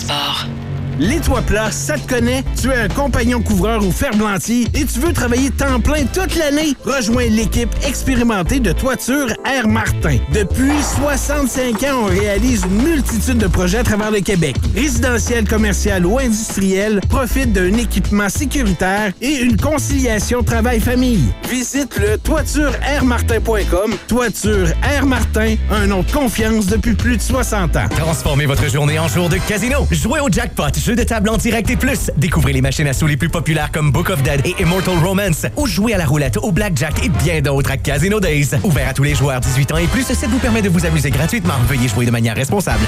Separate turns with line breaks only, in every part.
Sport.
Les Toits Plats, ça te connaît? Tu es un compagnon couvreur ou ferblantier et tu veux travailler temps plein toute l'année? Rejoins l'équipe expérimentée de Toiture Air Martin. Depuis 65 ans, on réalise une multitude de projets à travers le Québec. Résidentiel, commercial ou industriel, profite d'un équipement sécuritaire et une conciliation travail-famille. Visite le toitureairmartin.com. Toiture Air Martin, un nom de confiance depuis plus de 60 ans.
Transformez votre journée en jour de casino. Jouez au jackpot, jeu de table en direct et plus. Découvrez les machines à sous les plus populaires comme Book of Dead et Immortal Romance. Ou jouez à la roulette, au blackjack et bien d'autres à Casino Days. Ouvert à tous les joueurs 18 ans et plus, ça vous permet de vous amuser gratuitement. Veuillez jouer de manière responsable.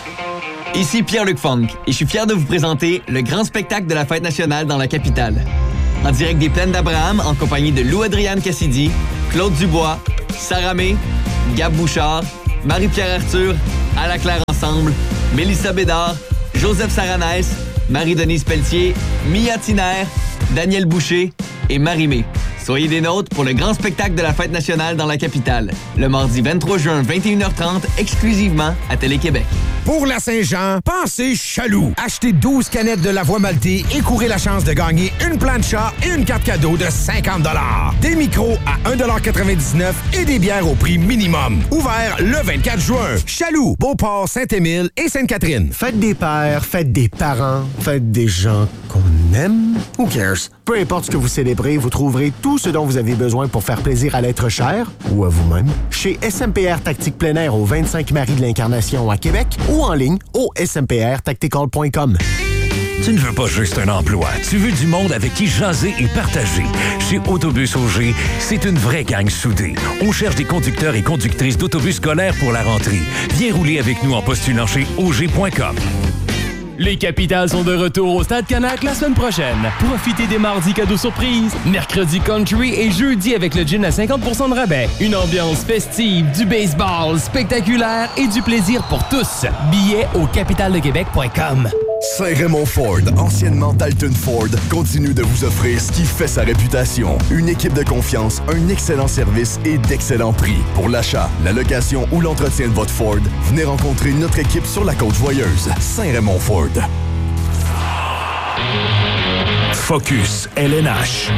Ici Pierre-Luc Funk et je suis fier de vous présenter le grand spectacle de la Fête nationale dans la capitale. En direct des Plaines d'Abraham, en compagnie de Lou-Adrienne Cassidy, Claude Dubois, Sarah May, Gab Bouchard, Marie-Pierre Arthur, À la Claire Ensemble, Mélissa Bédard, Joseph Saranès, Marie-Denise Pelletier, Mia Tiner, Daniel Boucher et Marie-Mé. Soyez des nôtres pour le grand spectacle de la Fête nationale dans la capitale, le mardi 23 juin, 21h30, exclusivement à Télé-Québec.
Pour la Saint-Jean, pensez Chaloux. Achetez 12 canettes de la voie maltée et courez la chance de gagner une plancha et une carte cadeau de 50 $. Des micros à 1,99 $ et des bières au prix minimum. Ouvert le 24 juin. Chaloux, Beauport, Saint-Émile et Sainte-Catherine.
Faites des pères, faites des parents, faites des gens qu'on aime. Who cares? Peu importe ce que vous célébrez, vous trouverez tout ce dont vous avez besoin pour faire plaisir à l'être cher ou à vous-même chez SMPR Tactique Plein Air au 25 Marie de l'Incarnation à Québec ou en ligne au smprtactical.com.
Tu ne veux pas juste un emploi, tu veux du monde avec qui jaser et partager. Chez Autobus Auger, c'est une vraie gang soudée. On cherche des conducteurs et conductrices d'autobus scolaires pour la rentrée. Viens rouler avec nous en postulant chez auger.com.
Les Capitals sont de retour au Stade Canac la semaine prochaine. Profitez des mardis cadeaux surprises, mercredi country et jeudi avec le gin à 50% de rabais. Une ambiance festive, du baseball spectaculaire et du plaisir pour tous. Billets au capitaldequebec.com.
Saint-Raymond Ford, anciennement Dalton Ford, continue de vous offrir ce qui fait sa réputation. Une équipe de confiance, un excellent service et d'excellents prix. Pour l'achat, la location ou l'entretien de votre Ford, venez rencontrer notre équipe sur la Côte-Joyeuse. Saint-Raymond Ford.
Focus LNH.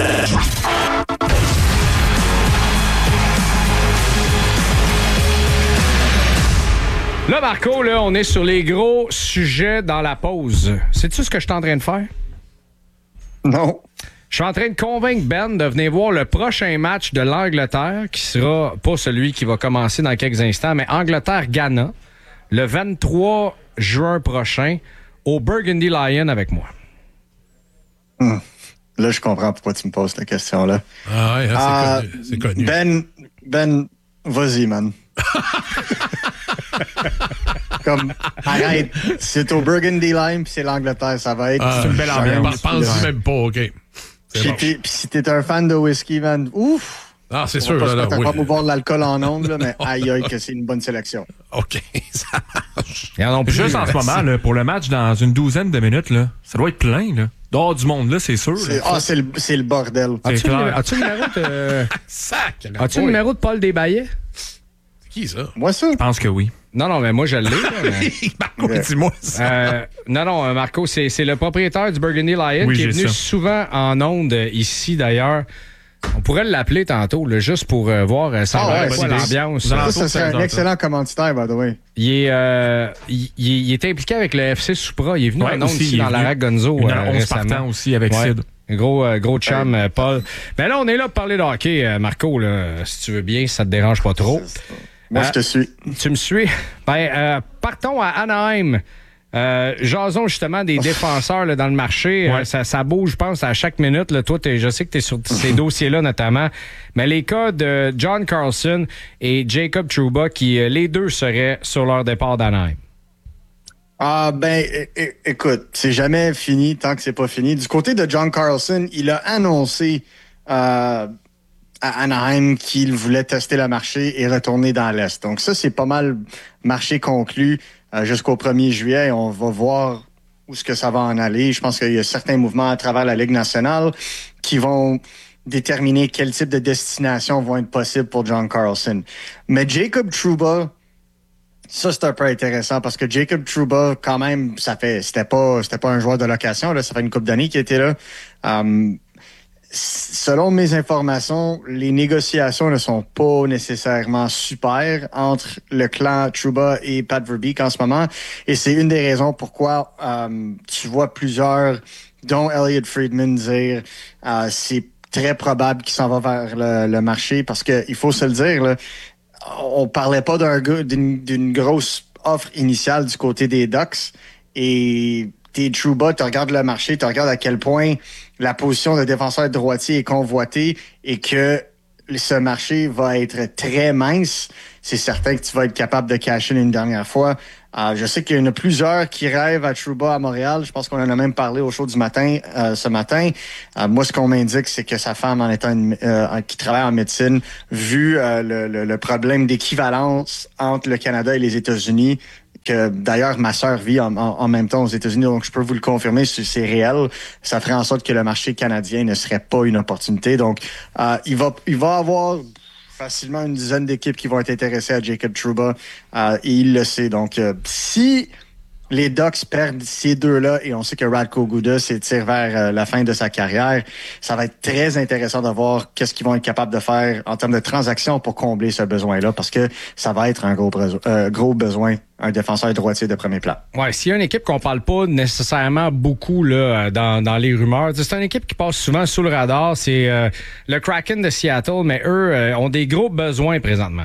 Là, Marco, là, on est sur les gros sujets dans la pause. Sais-tu ce que je suis en train de faire?
Non.
Je suis en train de convaincre Ben de venir voir le prochain match de l'Angleterre, qui sera pas celui qui va commencer dans quelques instants, mais Angleterre-Ghana, le 23 juin prochain, au Burgundy Lion avec moi.
Là, je comprends pourquoi tu me poses la question, là.
Ah ouais, c'est connu.
Ben, vas-y, man. Comme, arrête, c'est au Burgundy Lime puis c'est l'Angleterre, ça va être...
c'est une belle ambiance. Pense même pas, OK.
Puis si t'es un fan de whisky, man, ouf!
Ah, c'est sûr.
On va
pas
pas boire de l'alcool en ondes, là, mais aïe, que c'est une bonne sélection.
OK, ça marche.
Juste en ce moment, là, pour le match dans une douzaine de minutes, là, ça doit être plein. Là. Dehors du monde, là, c'est sûr.
C'est le bordel.
As-tu le numéro de... As-tu le numéro de Paul Desbaillets?
C'est qui, ça?
Moi, ça?
Je pense que oui.
Non, mais moi, je l'ai.
Marco, dis-moi ça.
Non, Marco, c'est le propriétaire du Burgundy Lion qui est venu souvent en ondes ici, d'ailleurs. On pourrait l'appeler tantôt, là, juste pour voir l'ambiance.
Ça serait un excellent commanditaire, by the way.
Il est impliqué avec le FC Supra. Il est venu en ondes ici dans l'Arac Gonzo récemment.
Aussi avec Sid.
Un gros chum, Paul. Ben là, on est là pour parler de hockey, Marco. Là, si tu veux bien, si ça te dérange pas trop.
Moi, je te suis.
Tu me suis? Partons à Anaheim. Jason, justement, des défenseurs là, dans le marché. Ça bouge, je pense, à chaque minute. Là. Toi, je sais que tu es sur ces dossiers-là, notamment. Mais les cas de John Carlson et Jacob Trouba, qui les deux seraient sur leur départ d'Anaheim.
Écoute, c'est jamais fini tant que c'est pas fini. Du côté de John Carlson, il a annoncé à Anaheim qu'il voulait tester le marché et retourner dans l'Est. Donc ça, c'est pas mal marché conclu jusqu'au 1er juillet. On va voir où est-ce que ça va en aller. Je pense qu'il y a certains mouvements à travers la Ligue nationale qui vont déterminer quel type de destination vont être possibles pour John Carlson. Mais Jacob Trouba, Ça, c'est un peu intéressant parce que Jacob Trouba, quand même, c'était pas un joueur de location, là. Ça fait une couple d'années qu'il était là. Selon mes informations, les négociations ne sont pas nécessairement super entre le clan Trouba et Pat Verbeek en ce moment. Et c'est une des raisons pourquoi tu vois plusieurs, dont Elliot Friedman, dire c'est très probable qu'il s'en va vers le marché parce que il faut se le dire, là, on parlait pas d'une grosse offre initiale du côté des Ducks et t'es Trouba, tu regardes le marché, tu regardes à quel point la position de défenseur droitier est convoitée et que ce marché va être très mince. C'est certain que tu vas être capable de cash in une dernière fois. Je sais qu'il y en a plusieurs qui rêvent à Trouba à Montréal. Je pense qu'on en a même parlé au show du matin, ce matin. Moi, ce qu'on m'indique, c'est que sa femme, en étant qui travaille en médecine, vu le problème d'équivalence entre le Canada et les États-Unis, que d'ailleurs ma sœur vit en même temps aux États-Unis, donc je peux vous le confirmer, c'est réel. Ça ferait en sorte que le marché canadien ne serait pas une opportunité. Donc, il va avoir facilement une dizaine d'équipes qui vont être intéressées à Jacob Trouba et il le sait. Donc, si les Ducks perdent ces deux-là et on sait que Radko Gudas s'étire vers la fin de sa carrière, ça va être très intéressant de voir qu'est-ce qu'ils vont être capables de faire en termes de transactions pour combler ce besoin-là parce que ça va être un gros besoin, un défenseur droitier de premier plan.
Ouais, s'il y a une équipe qu'on parle pas nécessairement beaucoup là, dans les rumeurs, c'est une équipe qui passe souvent sous le radar, c'est le Kraken de Seattle, mais eux ont des gros besoins présentement.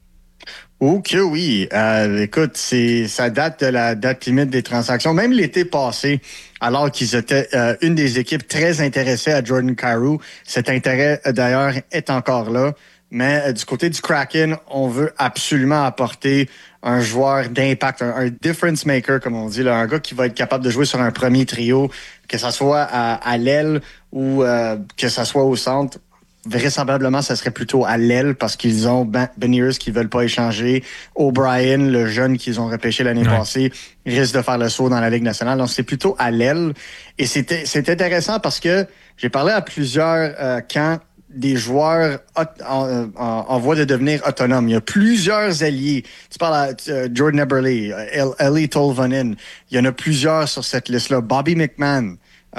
Oh que oui. Écoute, ça date de la date limite des transactions. Même l'été passé, alors qu'ils étaient une des équipes très intéressées à Jordan Kyrou, cet intérêt d'ailleurs est encore là. Mais du côté du Kraken, on veut absolument apporter un joueur d'impact, un difference maker, comme on dit, là, un gars qui va être capable de jouer sur un premier trio, que ça soit à l'aile ou que ça soit au centre. Vraisemblablement, ça serait plutôt à l'aile parce qu'ils ont Beniers qui veulent pas échanger. O'Brien, le jeune qu'ils ont repêché l'année passée, risque de faire le saut dans la Ligue nationale. Donc, c'est plutôt à l'aile. Et c'est intéressant parce que j'ai parlé à plusieurs camps des joueurs en voie de devenir autonomes. Il y a plusieurs alliés. Tu parles à Jordan Eberle, Ellie Tolvanen. Il y en a plusieurs sur cette liste-là. Bobby McMahon.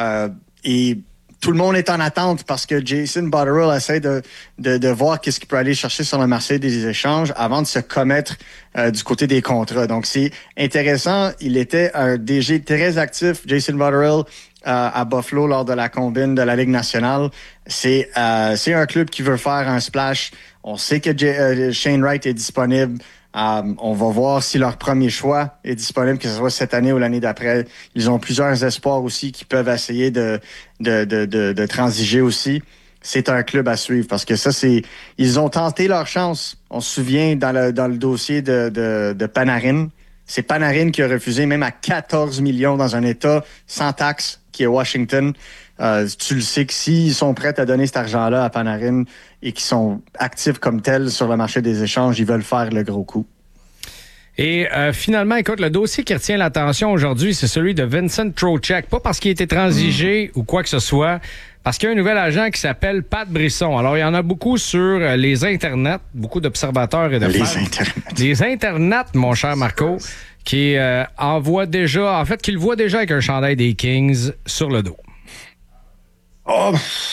Et tout le monde est en attente parce que Jason Botterill essaie de voir qu'est-ce qu'il peut aller chercher sur le marché des échanges avant de se commettre du côté des contrats. Donc, c'est intéressant. Il était un DG très actif, Jason Botterill, à Buffalo lors de la combine de la Ligue nationale. C'est un club qui veut faire un splash. On sait que Shane Wright est disponible. On va voir si leur premier choix est disponible, que ce soit cette année ou l'année d'après. Ils ont plusieurs espoirs aussi qui peuvent essayer de transiger aussi. C'est un club à suivre parce que ça, ils ont tenté leur chance. On se souvient dans le dossier de Panarin. C'est Panarin qui a refusé même à 14 millions dans un État sans taxe qui est Washington. Tu le sais que s'ils sont prêts à donner cet argent-là à Panarin et qu'ils sont actifs comme tels sur le marché des échanges, ils veulent faire le gros coup.
Et finalement, écoute, le dossier qui retient l'attention aujourd'hui, c'est celui de Vincent Trocheck. Pas parce qu'il a été transigé ou quoi que ce soit, parce qu'il y a un nouvel agent qui s'appelle Pat Brisson. Alors, il y en a beaucoup sur les internets, beaucoup d'observateurs et de fans. Les internets, mon cher Marco, qui envoie déjà, en fait, qui le voit déjà avec un chandail des Kings sur le dos.
Oh,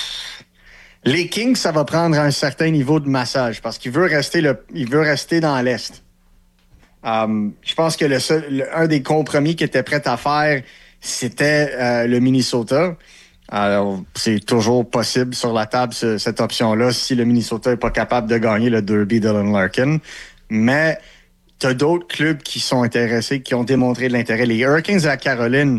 les Kings, ça va prendre un certain niveau de massage parce qu'il veut rester dans l'Est. Je pense que un des compromis qu'il était prêt à faire, c'était le Minnesota. Alors, c'est toujours possible sur la table, cette option-là, si le Minnesota n'est pas capable de gagner le Derby Dylan Larkin. Mais tu as d'autres clubs qui sont intéressés, qui ont démontré de l'intérêt. Les Hurricanes de la Caroline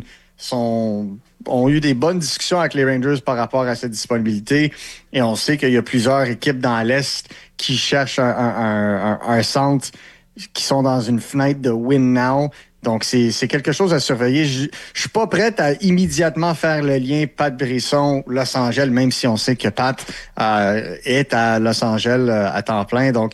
ont eu des bonnes discussions avec les Rangers par rapport à cette disponibilité. Et on sait qu'il y a plusieurs équipes dans l'Est qui cherchent un centre, qui sont dans une fenêtre de win now. Donc, c'est quelque chose à surveiller. Je suis pas prête à immédiatement faire le lien Pat Brisson, Los Angeles, même si on sait que Pat est à Los Angeles à temps plein. Donc,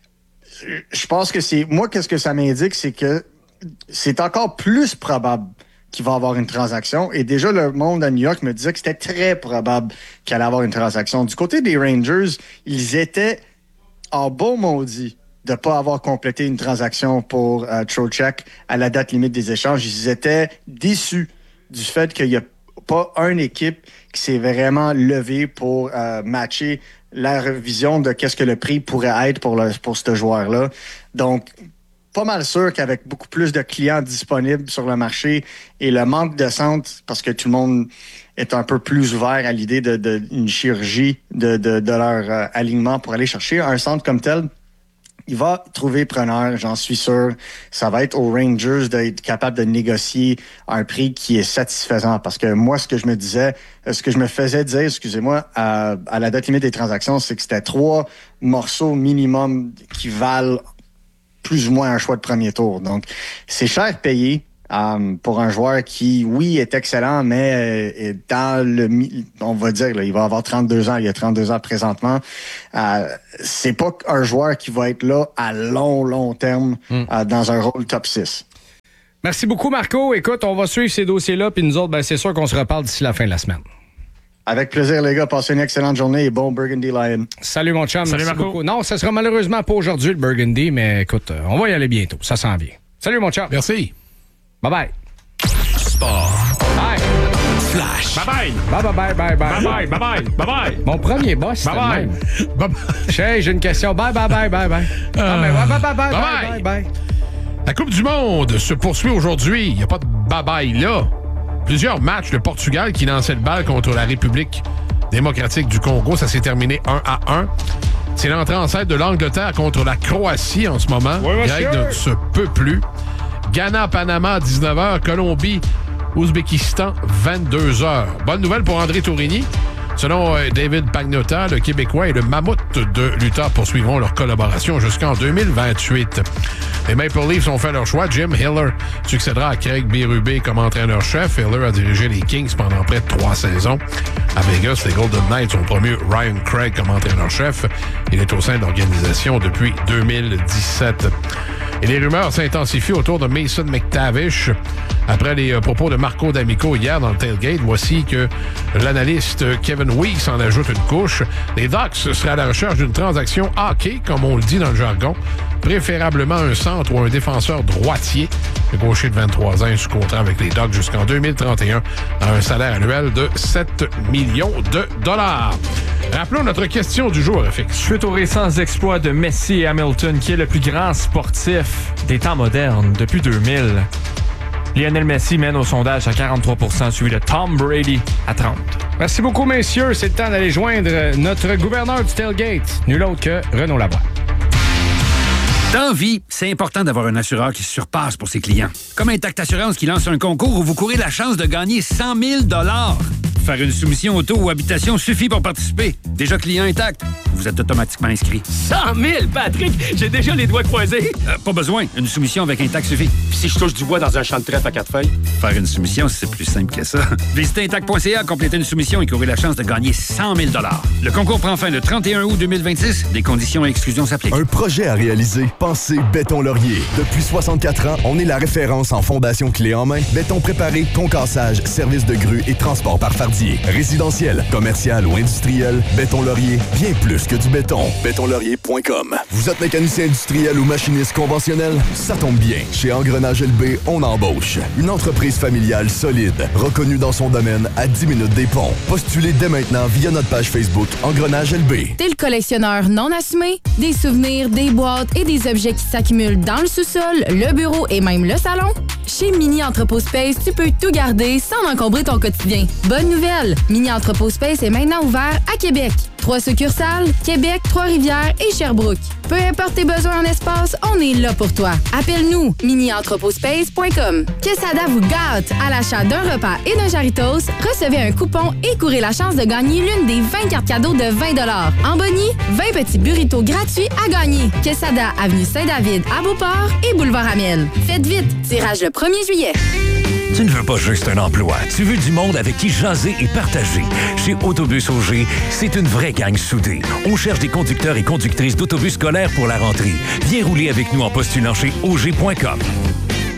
je pense que moi, qu'est-ce que ça m'indique, c'est que c'est encore plus probable qu'il va avoir une transaction. Et déjà, le monde à New York me disait que c'était très probable qu'il allait avoir une transaction. Du côté des Rangers, ils étaient en bon maudit de pas avoir complété une transaction pour Trocheck à la date limite des échanges. Ils étaient déçus du fait qu'il n'y a pas une équipe qui s'est vraiment levée pour matcher la révision de qu'est-ce que le prix pourrait être pour ce joueur-là. Donc, pas mal sûr qu'avec beaucoup plus de clients disponibles sur le marché et le manque de centre, parce que tout le monde est un peu plus ouvert à l'idée d'une chirurgie de leur alignement pour aller chercher un centre comme tel, il va trouver preneur, j'en suis sûr. Ça va être aux Rangers d'être capable de négocier un prix qui est satisfaisant. Parce que moi, ce que je me faisais dire, excusez-moi, à la date limite des transactions, c'est que c'était 3 morceaux minimum qui valent plus ou moins un choix de premier tour. Donc, c'est cher payé pour un joueur qui, oui, est excellent, mais est dans on va dire, là, il va avoir 32 ans, il a 32 ans présentement. C'est pas un joueur qui va être là à long terme dans un rôle top 6.
Merci beaucoup, Marco. Écoute, on va suivre ces dossiers-là, puis nous autres, c'est sûr qu'on se reparle d'ici la fin de la semaine.
Avec plaisir, les gars. Passez une excellente journée et bon Burgundy Lion.
Salut, mon chum.
Salut,
merci
Marco.
beaucoup. Non, ça sera malheureusement pas aujourd'hui, le Burgundy, mais écoute, on va y aller bientôt. Ça s'en vient. Salut, mon chum.
Merci.
Bye-bye.
Sport.
Bye.
Flash.
Bye-bye.
Bye-bye.
Bye-bye. Bye-bye. Bye-bye.
Mon premier boss, c'était
Bye-bye.
le même. Hey, j'ai une question. Bye. Bye.
La Coupe du Monde se poursuit aujourd'hui. Il n'y a pas de bye-bye là. Plusieurs matchs. Le Portugal qui lançait le bal contre la République démocratique du Congo. Ça s'est terminé 1-1. C'est l'entrée en scène de l'Angleterre contre la Croatie en ce moment.
Oui,
Grec ne se peut plus. Ghana, Panama à 19h. Colombie, Ouzbékistan, 22h. Bonne nouvelle pour André Tourigny. Selon David Pagnotta, le Québécois et le Mammouth de l'Utah poursuivront leur collaboration jusqu'en 2028. Les Maple Leafs ont fait leur choix. Jim Hiller succédera à Craig Berube comme entraîneur-chef. Hiller a dirigé les Kings pendant près de 3 saisons. À Vegas, les Golden Knights ont promu Ryan Craig comme entraîneur-chef. Il est au sein de l'organisation depuis 2017. Et les rumeurs s'intensifient autour de Mason McTavish. Après les propos de Marco D'Amico hier dans le tailgate, voici que l'analyste Kevin Weeks en ajoute une couche. Les Ducks seraient à la recherche d'une transaction hockey, comme on le dit dans le jargon, préférablement un centre ou un défenseur droitier. Le gaucher de 23 ans est sous contrat avec les Ducks jusqu'en 2031 à un salaire annuel de 7 millions de dollars. Rappelons notre question du jour, FX.
Suite aux récents exploits de Messi et Hamilton, qui est le plus grand sportif des temps modernes depuis 2000, Lionel Messi mène au sondage à 43%, suivi de Tom Brady à 30%.
Merci beaucoup, messieurs. C'est le temps d'aller joindre notre gouverneur du tailgate, nul autre que Renaud Lavoie.
Dans vie, c'est important d'avoir un assureur qui se surpasse pour ses clients. Comme Intact Assurance qui lance un concours où vous courez la chance de gagner 100 000 $. Faire une soumission auto ou habitation suffit pour participer. Déjà client Intact, vous êtes automatiquement inscrit.
100 000, Patrick! J'ai déjà les doigts croisés.
Pas besoin. Une soumission avec Intact suffit.
Puis si je touche du bois dans un champ de trèfle à 4 feuilles?
Faire une soumission, c'est plus simple que ça. Visitez Intact.ca, complétez une soumission et courez la chance de gagner 100 000 $. Le concours prend fin le 31 août 2026. Des conditions et exclusions s'appliquent.
Un projet à réaliser? Pensez Béton Laurier. Depuis 64 ans, on est la référence en fondation clé en main. Béton préparé, concassage, service de grue et transport par fardier. Résidentiel, commercial ou industriel, Béton Laurier, bien plus que du béton. Bétonlaurier.com. Vous êtes mécanicien industriel ou machiniste conventionnel? Ça tombe bien. Chez Engrenage LB, on embauche. Une entreprise familiale solide, reconnue dans son domaine à 10 minutes des ponts. Postulez dès maintenant via notre page Facebook Engrenage LB.
T'es le collectionneur non assumé? Des souvenirs, des boîtes et des objets qui s'accumulent dans le sous-sol, le bureau et même le salon? Chez Mini Entrepôt Space, tu peux tout garder sans encombrer ton quotidien. Bonne nouvelle! Mini Entrepôt Space est maintenant ouvert à Québec. 3 succursales, Québec, Trois-Rivières et Sherbrooke. Peu importe tes besoins en espace, on est là pour toi. Appelle-nous, minientrepotspace.com. Quesada vous gâte. À l'achat d'un repas et d'un Jarritos, recevez un coupon et courez la chance de gagner l'une des 20 cartes cadeaux de 20 $. En boni, 20 petits burritos gratuits à gagner. Quesada, avenue Saint-David à Beauport et boulevard Amiel. Faites vite, tirage le 1er juillet.
Tu ne veux pas juste un emploi, tu veux du monde avec qui jaser et partager. Chez Autobus Auger, c'est une vraie gang soudée. On cherche des conducteurs et conductrices d'autobus scolaires pour la rentrée. Viens rouler avec nous en postulant chez auger.com.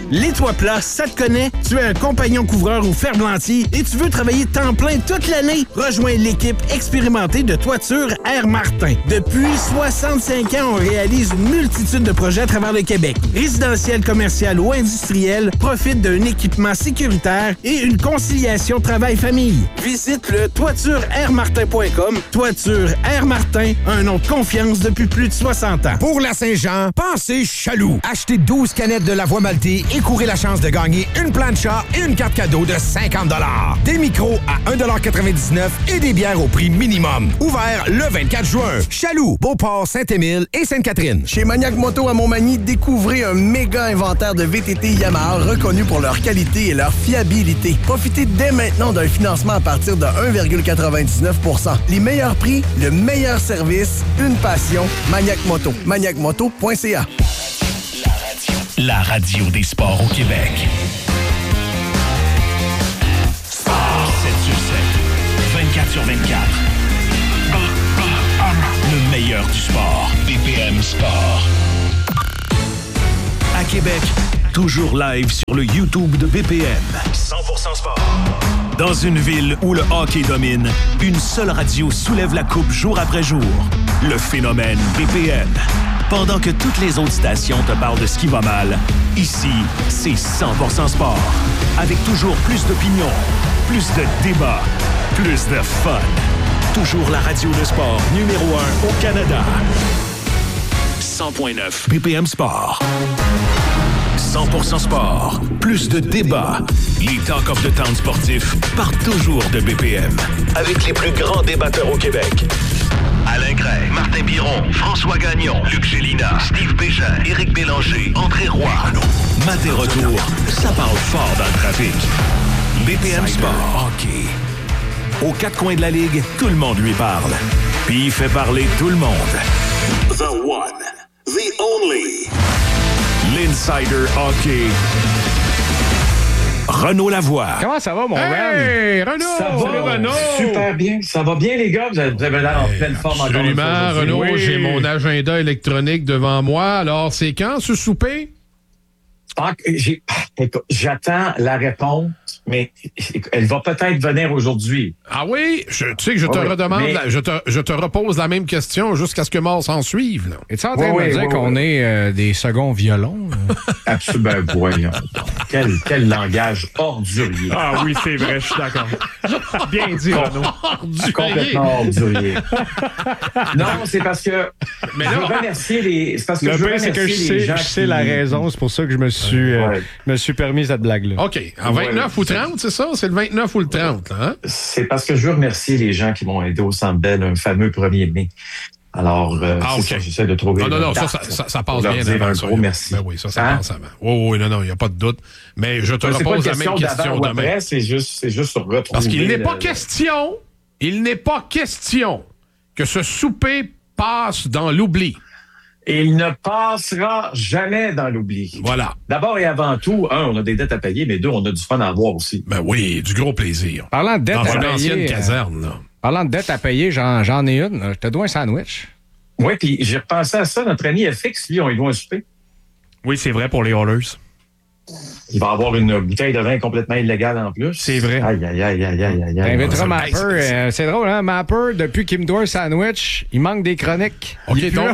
Les toits plats, ça te connaît? Tu es un compagnon couvreur ou ferblantier et tu veux travailler temps plein toute l'année? Rejoins l'équipe expérimentée de Toiture Air Martin. Depuis 65 ans, on réalise une multitude de projets à travers le Québec. Résidentiel, commercial ou industriel, profite d'un équipement sécuritaire et une conciliation travail-famille. Visite le toitureairmartin.com. Toiture Air Martin, un nom de confiance depuis plus de 60 ans.
Pour la Saint-Jean, pensez Chaloux. Achetez 12 canettes de la voie maltée et courez la chance de gagner une plancha et une carte cadeau de 50 $. Des micros à 1,99 $ et des bières au prix minimum. Ouvert le 24 juin. Chaloux, Beauport, Saint-Émile et Sainte-Catherine.
Chez Maniac Moto à Montmagny, découvrez un méga inventaire de VTT Yamaha reconnus pour leur qualité et leur fiabilité. Profitez dès maintenant d'un financement à partir de 1,99 %. Les meilleurs prix, le meilleur service, une passion. Maniac Moto. maniacmoto.ca.
La radio des sports au Québec. 7 sur 7, 24 sur 24. Le meilleur du sport. BPM Sport. À Québec, toujours live sur le YouTube de BPM. 100% sport. Dans une ville où le hockey domine, une seule radio soulève la coupe jour après jour. Le phénomène BPM. Pendant que toutes les autres stations te parlent de ce qui va mal, ici, c'est 100% sport. Avec toujours plus d'opinions, plus de débats, plus de fun. Toujours la radio de sport numéro 1 au Canada. 100.9 BPM Sport. 100% sport. Plus de débats. Les Talk of the Town sportifs partent toujours de BPM. Avec les plus grands débatteurs au Québec. Alain Gray, Martin Biron, François Gagnon, Luc Gélina, Steve Bégin, Éric Bélanger, André Roy. Maté Retour, ça parle fort dans le trafic. BPM Sport. Hockey. Aux quatre coins de la Ligue, tout le monde lui parle. Puis il fait parler tout le monde. The one, the only. L'Insider Hockey. Renaud Lavoie.
Comment ça va, mon
Hey, Renaud!
Ça va, Renaud! Super bien. Ça va bien, les gars? Vous avez l'air en pleine forme encore.
Absolument, Renaud.
Oui.
J'ai mon agenda électronique devant moi. Alors, c'est quand ce souper?
J'attends la réponse, mais elle va peut-être venir aujourd'hui.
Ah oui? Tu sais que je te redemande, je te repose la même question jusqu'à ce que mort s'en suive.
Es-tu en train de me dire qu'on est des seconds violons?
Absolument, voyons. Quel langage ordurier.
Ah oui, c'est vrai, je suis d'accord. Bien dit, Renaud.
Complètement ordurier. Non, c'est parce que
Mais
je
là,
veux remercier les... C'est parce que
le
je veux
pire, c'est que
remercier les gens
je sais
qui...
la raison. C'est pour ça que je me suis permis cette blague-là.
OK. En 29 ou 30, c'est ça? C'est le 29 ou le 30, là, hein?
C'est parce que je veux remercier les gens qui m'ont aidé au Centre Bell, un fameux 1er mai. Alors,
OK.
ça, j'essaie de trouver...
Non, ça passe bien
dire
avant.
un
ça.
gros merci.
Ben oui, ça passe avant. Oui, non, il n'y a pas de doute. Mais je te repose la même question demain.
Après, c'est juste sur retrouver...
Parce qu'il n'est pas question que ce souper passe dans l'oubli.
Il ne passera jamais dans l'oubli.
Voilà.
D'abord et avant tout, on a des dettes à payer, mais deux, on a du fun à avoir aussi.
Ben oui, du gros plaisir.
Parlant de dettes
dans
à
une
payer...
ancienne caserne, là.
Parlant de dettes à payer, j'en ai une. Je te dois un sandwich.
Oui, puis j'ai repensé à ça. Notre ami FX, lui, on lui doit un souper.
Oui, c'est vrai pour les Hallers.
Il va avoir une bouteille de vin complètement illégale en plus.
C'est vrai.
Aïe.
T'inviteras Mapper. C'est drôle, hein? Mapper, depuis qu'il me doit un sandwich, il manque des chroniques.
OK, donc,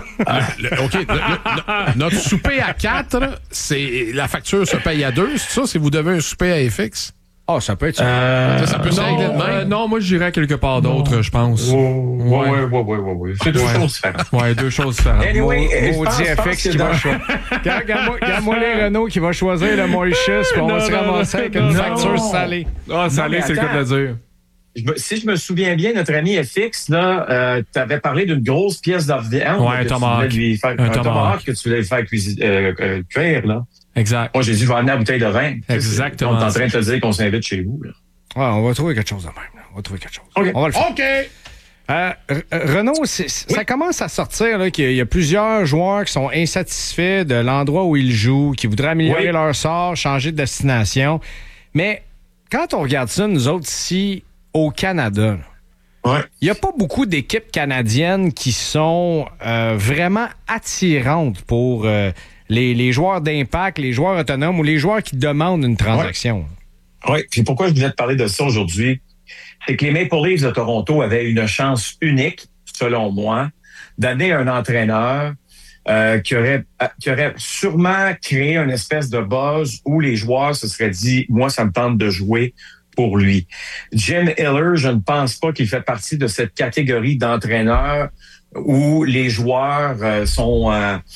notre souper à 4, c'est la facture se paye à 2, c'est ça? Si vous devez un souper à FX?
Ah, ça peut être
ça peut se régler de même.
Non, moi, j'irais quelque part d'autre, je pense.
Oui. C'est deux choses différentes.
Ouais, deux choses différentes.
Anyway,
Maudit FX qui va choisir. Regarde-moi les Renault qui va choisir le Mauritius, puis on va se ramasser avec une facture salée.
Ah, salée, c'est le cas de le dire.
Si je me souviens bien, notre ami FX, là, t'avais parlé d'une grosse pièce de viande.
Ouais, un tomahawk.
Un tomahawk que tu voulais lui faire cuire, là.
Exact.
Moi, j'ai dit, je vais emmener la bouteille de vin.
Exactement.
On est en train de te dire qu'on s'invite chez vous, là.
Ouais, on va trouver quelque chose de même. Là. On va trouver quelque chose.
Okay.
On va le faire.
OK!
Renaud, ça commence à sortir là, qu'il y a plusieurs joueurs qui sont insatisfaits de l'endroit où ils jouent, qui voudraient améliorer leur sort, changer de destination. Mais quand on regarde ça, nous autres, ici, au Canada, il n'y a pas beaucoup d'équipes canadiennes qui sont vraiment attirantes pour les joueurs d'impact, les joueurs autonomes ou les joueurs qui demandent une transaction.
Oui, puis pourquoi je voulais te parler de ça aujourd'hui, c'est que les Maple Leafs de Toronto avaient une chance unique, selon moi, d'amener un entraîneur qui aurait sûrement créé une espèce de buzz où les joueurs se seraient dit « Moi, ça me tente de jouer pour lui ». Jim Hiller, je ne pense pas qu'il fait partie de cette catégorie d'entraîneurs où les joueurs sont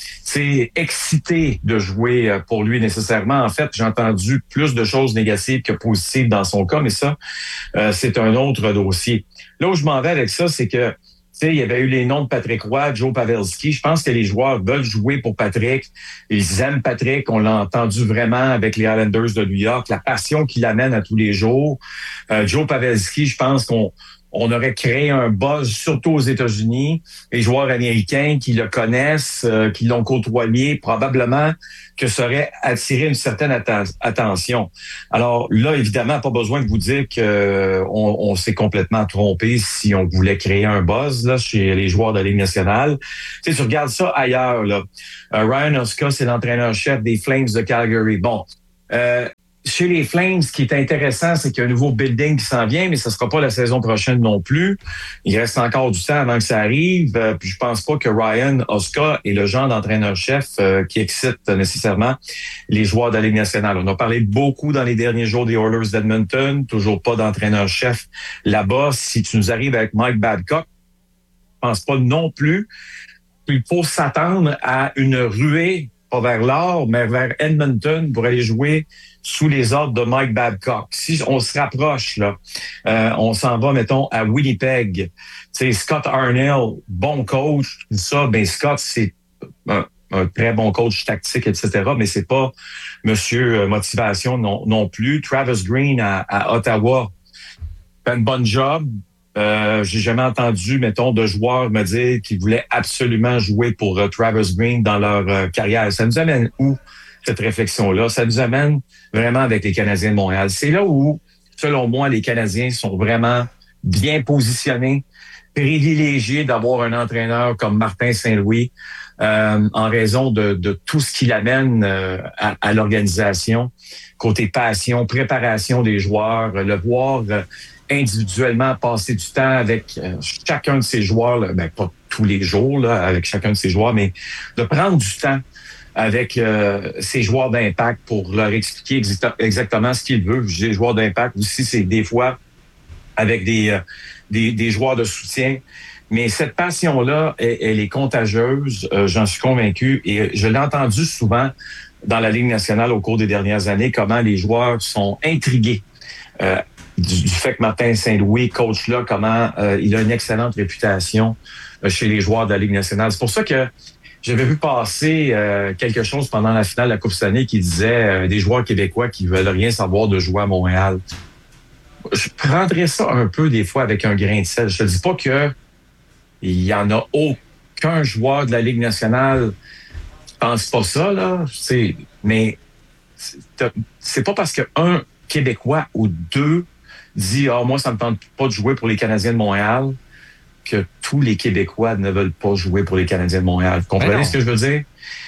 excités de jouer pour lui nécessairement. En fait, j'ai entendu plus de choses négatives que positives dans son cas, mais ça, c'est un autre dossier. Là où je m'en vais avec ça, c'est que il y avait eu les noms de Patrick Roy, Joe Pavelski. Je pense que les joueurs veulent jouer pour Patrick. Ils aiment Patrick. On l'a entendu vraiment avec les Islanders de New York. La passion qu'il amène à tous les jours. Joe Pavelski, je pense qu'on aurait créé un buzz, surtout aux États-Unis. Les joueurs américains qui le connaissent, qui l'ont côtoyé, probablement que ça aurait attiré une certaine attention. Alors là, évidemment, pas besoin de vous dire qu'on s'est complètement trompé si on voulait créer un buzz là chez les joueurs de la Ligue nationale. Tu sais, tu regardes ça ailleurs. Là. Ryan Huska, c'est l'entraîneur-chef des Flames de Calgary. Bon, chez les Flames, ce qui est intéressant, c'est qu'il y a un nouveau building qui s'en vient, mais ce ne sera pas la saison prochaine non plus. Il reste encore du temps avant que ça arrive. Puis je pense pas que Ryan Huska est le genre d'entraîneur-chef qui excite nécessairement les joueurs de la Ligue nationale. On a parlé beaucoup dans les derniers jours des Oilers d'Edmonton, toujours pas d'entraîneur-chef là-bas. Si tu nous arrives avec Mike Babcock, je pense pas non plus qu'il faut s'attendre à une ruée, pas vers l'or, mais vers Edmonton pour aller jouer sous les ordres de Mike Babcock. Si on se rapproche, là, on s'en va, mettons, à Winnipeg. Tu sais, Scott Arniel, bon coach, tout ça, ben Scott, c'est un très bon coach tactique, etc., mais c'est pas monsieur motivation non plus. Travis Green à Ottawa fait une bonne job. J'ai jamais entendu, mettons, de joueurs me dire qu'ils voulaient absolument jouer pour Travis Green dans leur carrière. Ça nous amène où, cette réflexion-là? Ça nous amène vraiment avec les Canadiens de Montréal. C'est là où, selon moi, les Canadiens sont vraiment bien positionnés, privilégiés d'avoir un entraîneur comme Martin Saint-Louis en raison de tout ce qu'il amène à l'organisation, côté passion, préparation des joueurs, le voir individuellement passer du temps avec chacun de ces joueurs, là, ben, pas tous les jours là, avec chacun de ces joueurs, mais de prendre du temps avec ces joueurs d'impact pour leur expliquer exactement ce qu'ils veulent. Les joueurs d'impact aussi, c'est des fois avec des joueurs de soutien. Mais cette passion-là, elle est contagieuse, j'en suis convaincu. Et je l'ai entendu souvent dans la Ligue nationale au cours des dernières années, comment les joueurs sont intrigués du fait que Martin Saint-Louis, coach là, comment il a une excellente réputation chez les joueurs de la Ligue nationale. C'est pour ça que j'avais vu passer quelque chose pendant la finale de la Coupe Stanley qui disait des joueurs québécois qui veulent rien savoir de jouer à Montréal. Je prendrais ça un peu des fois avec un grain de sel. Je te dis pas que il y en a aucun joueur de la Ligue nationale qui pense pas ça, là. Mais c'est pas parce qu'un Québécois ou deux dit « Ah, moi, ça me tente pas de jouer pour les Canadiens de Montréal » que tous les Québécois ne veulent pas jouer pour les Canadiens de Montréal. Vous comprenez ce que je veux dire?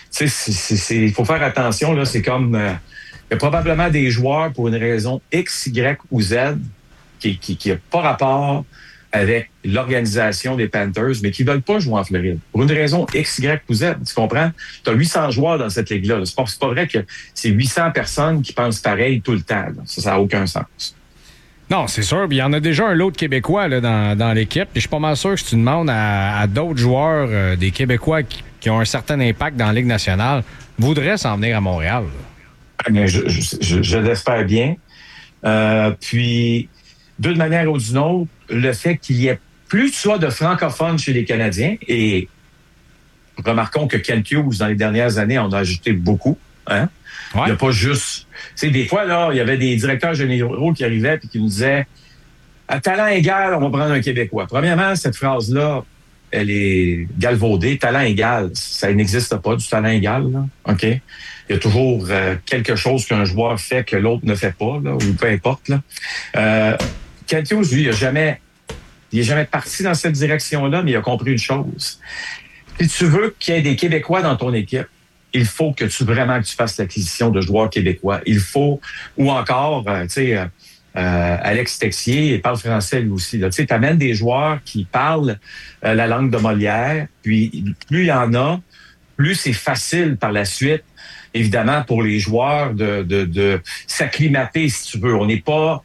Il faut faire attention, là. C'est comme... il y a probablement des joueurs pour une raison X, Y ou Z qui n'a pas rapport avec l'organisation des Panthers, mais qui ne veulent pas jouer en Floride. Pour une raison X, Y ou Z, tu comprends? Tu as 800 joueurs dans cette ligue-là. C'est pas vrai que c'est 800 personnes qui pensent pareil tout le temps. Là. Ça n'a aucun sens.
Non, c'est sûr. Il y en a déjà un lot de Québécois là, dans l'équipe. Puis je suis pas mal sûr que si tu demandes à d'autres joueurs, des Québécois qui ont un certain impact dans la Ligue nationale, voudraient s'en venir à Montréal.
Mais je l'espère bien. Puis, d'une manière ou d'une autre, le fait qu'il y ait plus soit de francophones chez les Canadiens, et remarquons que Kent Hughes, dans les dernières années, on a ajouté beaucoup. Hein? Ouais. Il n'y a pas juste... Tu sais, des fois, là, il y avait des directeurs généraux qui arrivaient et qui nous disaient « À talent égal, on va prendre un Québécois ». Premièrement, cette phrase-là, elle est galvaudée. Talent égal, ça n'existe pas, du talent égal. Là. OK? Il y a toujours quelque chose qu'un joueur fait que l'autre ne fait pas, là, ou peu importe. Là. Kent Hughes, lui, il n'est jamais parti dans cette direction-là, mais il a compris une chose. Si tu veux qu'il y ait des Québécois dans ton équipe, il faut que tu fasses l'acquisition de joueurs québécois. Il faut, ou encore, Alex Texier, il parle français lui aussi. Tu amènes des joueurs qui parlent la langue de Molière, puis plus il y en a, plus c'est facile par la suite, évidemment, pour les joueurs de s'acclimater, si tu veux. On n'est pas